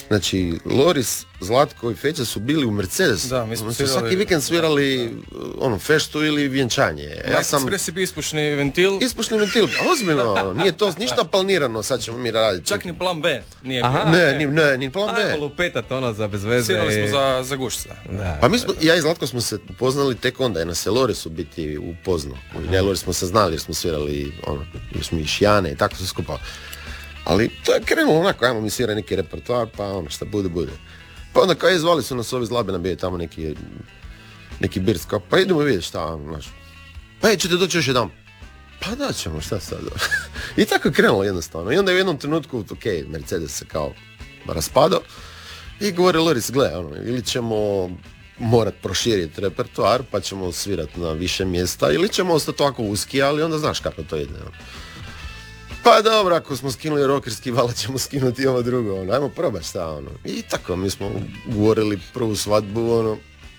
Znači, Loris, Zlatko i Feća su bili u Mercedes. Da, mi smo svaki vikend svirali feštu ili vjenčanje. Ja sam Express je bio ispušni ventil. Ispušni ventil, ozbiljno, nije to ništa planirano, sad ćemo mi raditi. Čak ni plan B nije bio. Ne, ni plan B. Ajmo lupetat ono za bez veze. Svirali smo za gušca. Pa mi smo, ja i Zlatko smo se upoznali tek onda, jer nas je Loris u biti upoznao. Ja i Loris smo se znali jer smo svirali, jer smo i Šijane i tako se skupa. Ali to je krenulo onako, ajmo mi svirati neki repertoar, pa šta bude. Pa onda kao zvali su nas ovi iz Labina, bio je tamo neki birc, kao pa idemo vidjeti šta, pa ćete doći još jedan. Pa da ćemo, šta sad. I tako je krenulo jednostavno. I onda je u jednom trenutku, Mercedes se kao raspadao i govori Loris, gle, ili ćemo morat proširiti repertoar, pa ćemo svirati na više mjesta, ili ćemo ostati ovako uski, ali onda znaš kako to ide. Pa dobro, ako smo skinuli rockerski, valjda ćemo skinuti ovo drugo, ajmo probati šta, I tako, mi smo ugovorili prvu svadbu,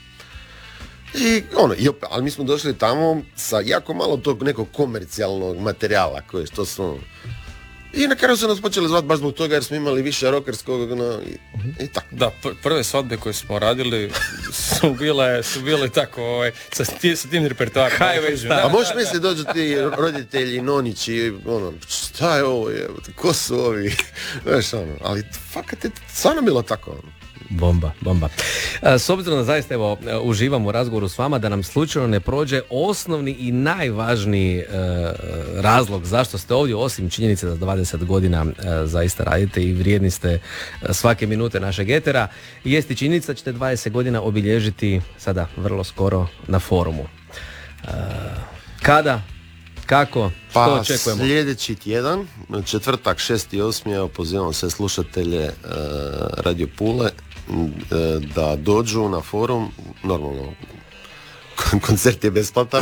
ali mi smo došli tamo sa jako malo tog nekog komercijalnog materijala, koje što su, i na kraju su nas počeli zvati baš zbog toga jer smo imali više rockerskog, i tako. Da, prve svadbe koje smo radili su bile tako, sa tim repertoarom. A možeš misliti dođu ti roditelji, nonići, šta je ovo, ko su ovi, znaš, ali fakat je stvarno bilo tako, Bomba. S obzirom da zaista uživam u razgovoru s vama, da nam slučajno ne prođe osnovni i najvažniji razlog zašto ste ovdje, osim činjenice da 20 godina zaista radite i vrijedni ste svake minute našeg etera, jest i činjenica da ćete 20 godina obilježiti sada vrlo skoro na forumu. Kada? Kako? Što očekujemo? Sljedeći tjedan, četvrtak 6.8. Evo pozivam sve slušatelje Radio Pule da dođu na forum, normalno koncert je besplatan.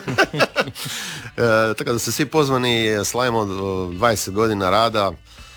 Tako da se svi pozvani, slavimo 20 godina rada.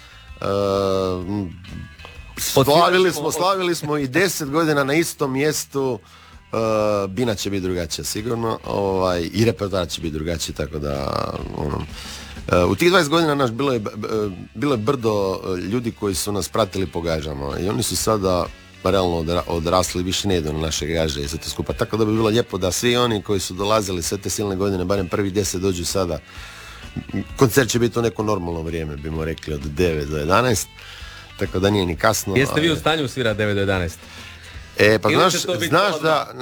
Slavili smo i 10 godina na istom mjestu. Bina će biti drugačija sigurno, i repertoar će biti drugačiji, tako da u tih 20 godina bilo je brdo ljudi koji su nas pratili po gažama i oni su sada realno odrasli, više ne idu na naše gaže i sve to skupa, tako da bi bilo lijepo da svi oni koji su dolazili sve te silne godine, barem prvi 10 dođu sada. Koncert će biti u neko normalno vrijeme, bimo rekli od 9 do 11, tako da nije ni kasno. Jeste vi u stanju svirati 9 do 11? Pa znaš da,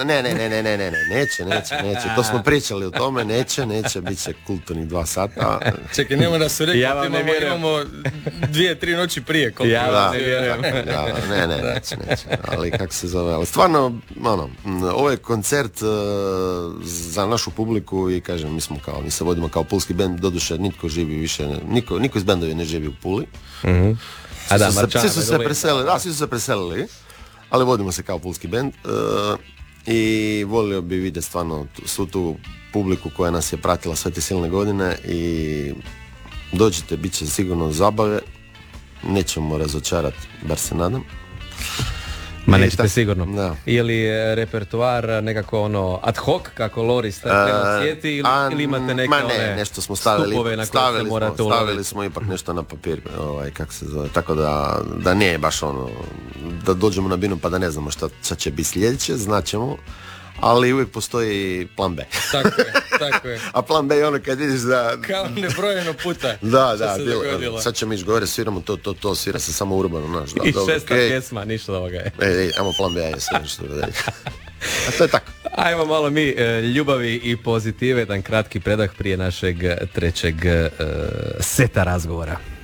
neće, to smo pričali o tome, neće, bit će kulturnih 2 sata. Čekaj, nema da su rekli, imamo 2-3 noći prije. Ja ne vjerujem. Neće, ali kako se zove, ali stvarno, ovo je koncert za našu publiku i kažem, mi se vodimo kao pulski bend, doduše nitko živi više, niko iz bendovi ne živi u Puli. Svi su se preselili. Ali vodimo se kao pulski bend i volio bi vidjeti stvarno svu tu publiku koja nas je pratila sve te silne godine i dođite, bit će sigurno zabave, nećemo razočarati, bar se nadam. Ma nećete sigurno. Da. Je li repertoar nekako ad hoc, kako Loris sjeti, ili imate neke nešto smo stavili smo ipak nešto na papir, kako se zove, tako da nije baš da dođemo na binu pa da ne znamo šta će biti sljedeće, znaćemo, ali uvijek postoji plan B. Tako je. A plan B je kad vidiš da... Kao nebrojeno puta. Da, bilo. Sad ćemo ići gore, sviramo to, svira se samo urbano, naš. I 6. pjesma, ništa ovoga je. Ajmo plan B, sve nešto da. A to je tako. Ajmo malo mi ljubavi i pozitive, jedan kratki predah prije našeg trećeg seta razgovora.